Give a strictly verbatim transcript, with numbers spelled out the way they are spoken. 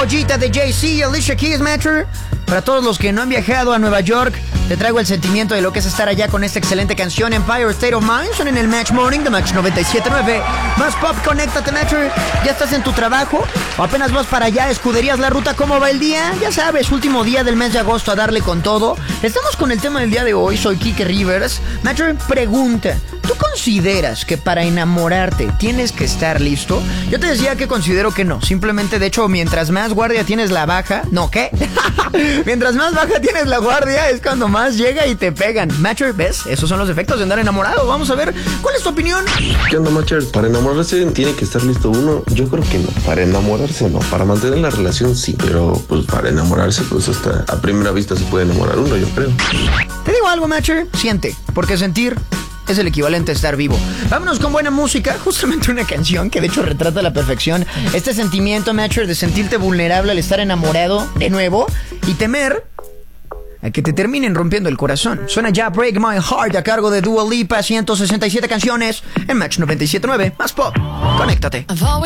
joyita de Jay-Z y Alicia Keys, Matcher. Para todos los que no han viajado a Nueva York, te traigo el sentimiento de lo que es estar allá con esta excelente canción, Empire State of Mind. Son en el Match Morning de Match noventa y siete punto nueve. Más pop, conéctate, Matcher. ¿Ya estás en tu trabajo? ¿O apenas vas para allá? ¿Escuderías la ruta? ¿Cómo va el día? Ya sabes, último día del mes de agosto a darle con todo. Estamos con el tema del día de hoy. Soy Kike Rivers. Matcher, pregunta. ¿Tú consideras que para enamorarte tienes que estar listo? Yo te decía que considero que no. Simplemente, de hecho, mientras más guardia tienes la baja... No, ¿qué? Mientras más baja tienes la guardia es cuando más llega y te pegan. Matcher, ¿ves? Esos son los efectos de andar enamorado. Vamos a ver, ¿cuál es tu opinión? ¿Qué onda, Matcher? Para enamorarse tiene que estar listo uno. Yo creo que no. Para enamorarse no. Para mantener la relación sí. Pero pues para enamorarse, pues hasta a primera vista se puede enamorar uno, yo creo. Te digo algo, Matcher. Siente. Porque sentir es el equivalente a estar vivo. Vámonos con buena música. Justamente una canción que de hecho retrata a la perfección este sentimiento, Matcher, de sentirte vulnerable al estar enamorado de nuevo y temer a que te terminen rompiendo el corazón. Suena ya Break My Heart a cargo de Dua Lipa. Ciento sesenta y siete canciones en Match noventa y siete punto nueve. Más pop. Conéctate.